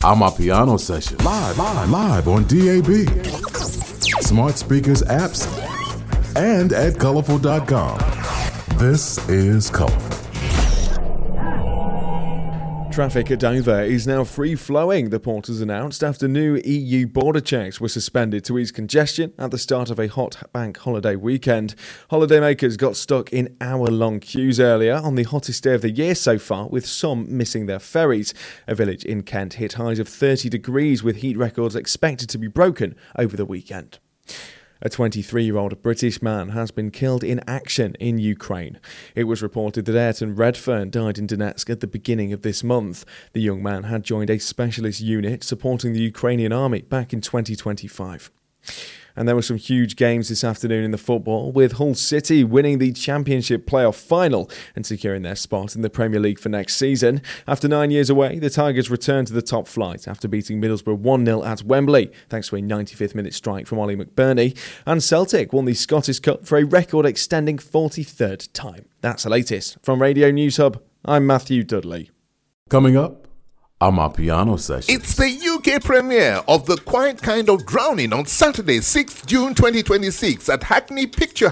Amapiano Session. Live on DAB. Smart speakers, apps, and at colorful.com. This is Colorful. Traffic at Dover is now free-flowing, the port has announced, after new EU border checks were suspended to ease congestion at the start of a hot bank holiday weekend. Holidaymakers got stuck in hour-long queues earlier on the hottest day of the year so far, with some missing their ferries. A village in Kent hit highs of 30 degrees, with heat records expected to be broken over the weekend. A 23-year-old British man has been killed in action in Ukraine. It was reported that Ayrton Redfern died in Donetsk at the beginning of this month. The young man had joined a specialist unit supporting the Ukrainian army back in 2025. And there were some huge games this afternoon in the football, with Hull City winning the Championship playoff final and securing their spot in the Premier League for next season. After 9 years away, the Tigers returned to the top flight after beating Middlesbrough 1-0 at Wembley, thanks to a 95th minute strike from Ollie McBurney. And Celtic won the Scottish Cup for a record-extending 43rd time. That's the latest. From Radio News Hub, I'm Matthew Dudley. Coming up, Amapiano Session. It's the UK premiere of The Quiet Kind of Drowning on Saturday, 6th June 2026 at Hackney Picture